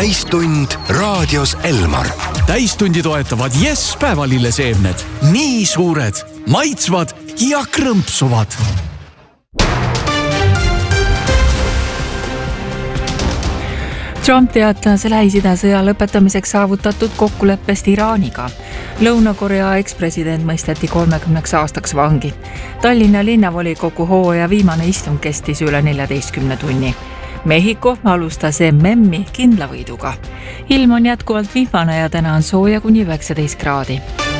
täistund raadios Elmar. Täistundi toetavad Yes päevalilleseemned. Nii suured, maitsvad ja krõmpsuvad. Trump teatas Lähis-Ida sõja lõpetamiseks saavutatud kokkuleppest Iraaniga. Lõuna-Korea ekspresident mõisteti 30 aastaks vangi. Tallinna linnavolikogu hooaja viimane istung kestis üle 14 tunni. Mehhiko alustas MM-i kindla võiduga. Ilm on jätkuvalt vihmane ja täna on sooja kuni 19 kraadi.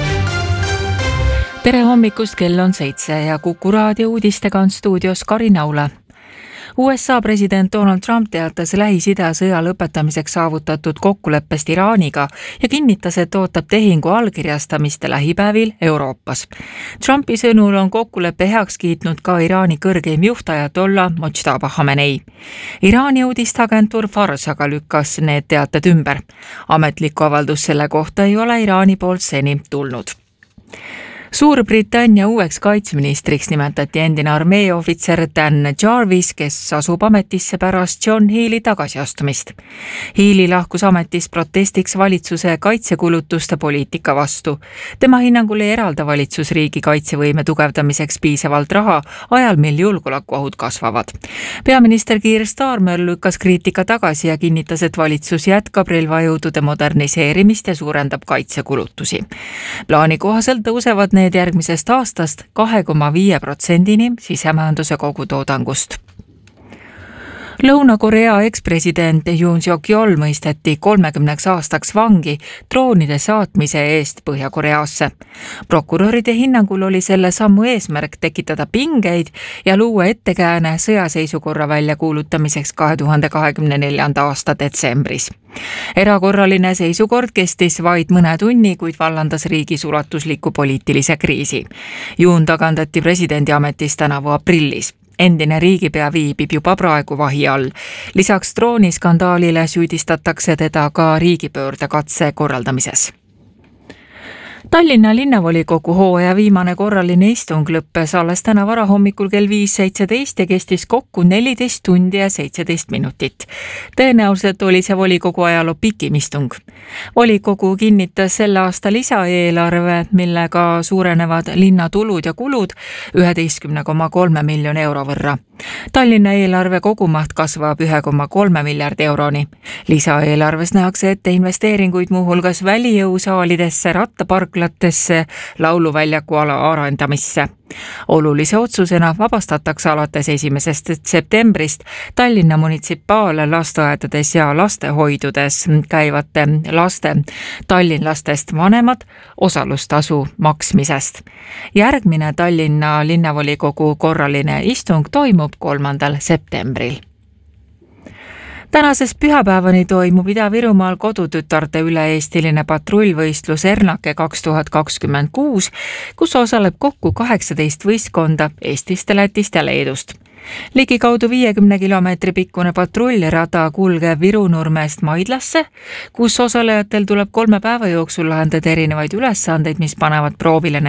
Tere hommikust, kell on 7 ja Kuku raadio uudistega on stuudios Karin Aula. USA president Donald Trump teatas Lähis-Ida sõja lõpetamiseks saavutatud kokkuleppest Iraaniga ja kinnitas, et ootab tehingu allkirjastamist lähipäevil Euroopas. Trumpi sõnul on kokkuleppe heaks kiitnud ka Iraani kõrgeim juht Ajatollah Mojtaba Khamenei. Iraani uudisteagentuur Fars aga lükkas need teated ümber. Ametlikku avaldus selle kohta ei ole Iraani poolt seni tulnud. Suurbritannia uueks kaitseministriks nimetati endine armeeohvitser Dan Jarvis, kes asub ametisse pärast John Healey tagasiastumist. Healey lahkus ametist protestiks valitsuse kaitsekulutuste poliitika vastu. Tema hinnangul ei eralda valitsus riigi kaitsevõime tugevdamiseks piisavalt raha ajal, mil julgeolekuohud kasvavad. Peaminister Keir Starmer lükkas kriitika tagasi ja kinnitas, et valitsus jätkab relvajõudude moderniseerimist ja suurendab kaitsekulutusi. Plaani kohaselt tõusevad need järgmisest aastast 2,5%-ni sisemajanduse kogutoodangust. Lõuna-Korea ekspresident Yoon Suk-yeol mõisteti 30 aastaks vangi droonide saatmise eest Põhja-Koreasse. Prokuröride hinnangul oli selle sammu eesmärk tekitada pingeid ja luua ettekääne sõjaseisukorra väljakuulutamiseks 2024. aasta detsembris. Erakorraline seisukord kestis vaid mõne tunni, kuid vallandas riigis ulatusliku poliitilise kriisi. Yoon tagandati presidendi ametist tänavu aprillis. Endine riigipea viibib juba praegu vahi all. Lisaks drooniskandaalile süüdistatakse teda ka riigipöörde katse korraldamises. Tallinna linnavolikogu hooaja viimane korraline istung lõppes alles täna varahommikul kell 5:17 ja kestis kokku 14 tundi ja 17 minutit. Tõenäoliselt oli see volikogu ajaloo pikim istung. Volikogu kinnitas selle aasta lisaeelarve, millega suurenevad linna tulud ja kulud 11,3 miljoni euro võrra. Tallinna eelarve kogumaht kasvab 1,3 miljardi euroni. Lisaeelarves nähakse ette investeeringuid muuhulgas välijõusaalidesse, rattaparklatesse, lauluväljaku ala arendamisse. Olulise otsusena vabastatakse alates 1. septembrist Tallinna munitsipaallasteaedades ja lastehoidudes käivate laste tallinlastest vanemad osalustasu maksmisest. Järgmine Tallinna linnavolikogu korraline istung toimub 3. septembril. Tänasest pühapäevani toimub Ida-Virumaal kodutütarde üle-eestiline patrullvõistlus Ernake 2026, kus osaleb kokku 18 võistkonda Eestist, Lätist ja Leedust. Ligikaudu 50 kilomeetri pikkune patrullrada kulgeb Viru-Nurmest Maidlasse, kus osalejatel tuleb 3 päeva jooksul lahendada erinevaid ülesandeid, mis panevad proovile